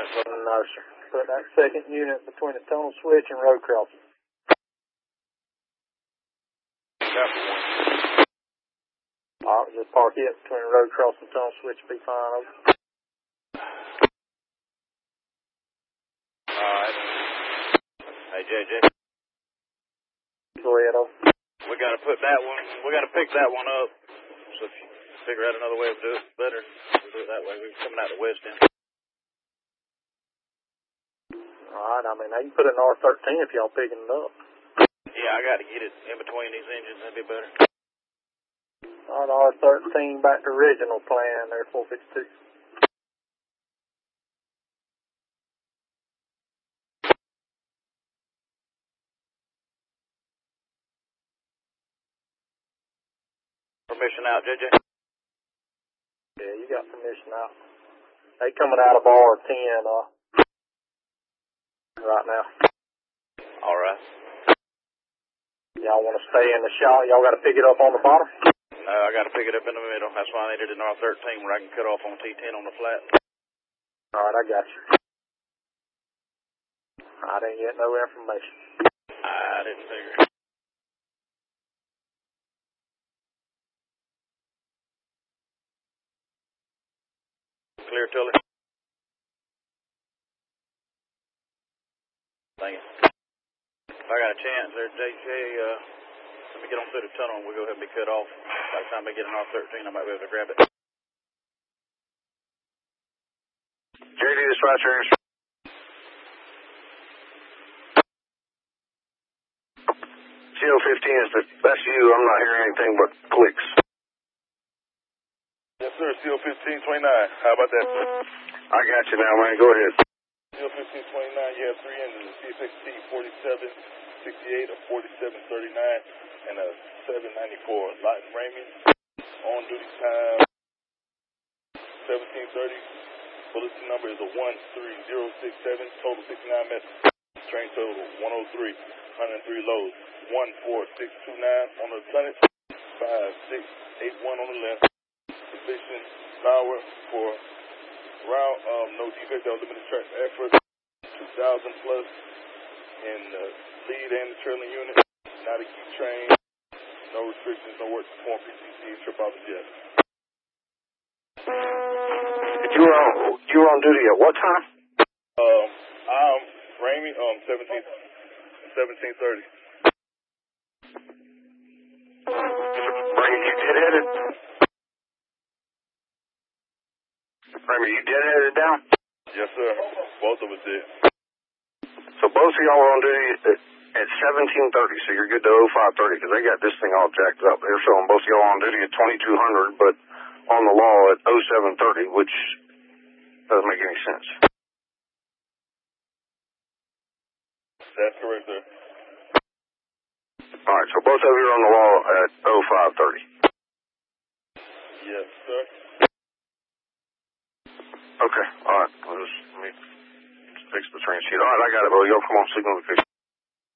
No, sir. Put that second unit between the tunnel switch and road crossing. Alright, just park it between the road crossing and tunnel switch, be fine, over. Alright. Hey, JJ. Go ahead, over. We gotta put that one, we gotta pick that one up. So if you figure out another way to do it better, we'll do it that way. We're coming out the west end. Alright, I mean, they can put it in R13 if y'all picking it up. Yeah, I gotta get it in between these engines, that'd be better. Alright, R13 back to original plan there, 452. Permission out, JJ? Yeah, you got permission out. They coming out of R10, right now. Alright. Y'all want to stay in the shot? Y'all got to pick it up on the bottom? No, I got to pick it up in the middle. That's why I needed an R13 where I can cut off on T10 on the flat. Alright, I got you. I didn't get no information. I didn't figure. Clear, Tully? Thank you. If I got a chance there, JJ, let me get on through the tunnel and we'll go ahead and be cut off. By the time I get an R13, I might be able to grab it. JD dispatcher. CO15 that's you. I'm not hearing anything but clicks. Yes, sir. CO1529. How about that, sir? I got you now, man. Go ahead. CO1529, you have three engines, a C6T 4768, a 4739, and a 794. Lawton Raymond, on duty time 1730. Bulletin number is a 13067, total 69 messages. Train total 103, 103 loads. 14629 on the tonnage, 5681 on the left. Position power for route, no defect, limited track effort, 2,000 plus in the lead and the trailing unit. Not a key train, no restrictions, no work performed, PCC, trip out the jet. You were on duty at what time? I'm Ramey, 1730. Ramey, you dead-headed? Ramey, you dead-headed down? Yes, sir. Both of us did. So both of y'all were on duty at 1730, so you're good to 0530, because they got this thing all jacked up. They're showing both of y'all on duty at 2200, but on the law at 0730, which doesn't make any sense. That's correct, sir. All right, so both of you are on the law at 0530. Yes, sir. Okay, all right. Let me fix the train sheet. All right, I got it, bro. Y'all come on, signal the fix.